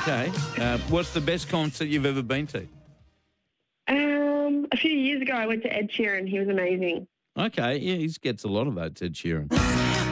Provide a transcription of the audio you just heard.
Okay. What's the best concert you've ever been to? A few years ago, I went to Ed Sheeran. He was amazing. Okay, yeah, he gets a lot of votes, Ed Sheeran.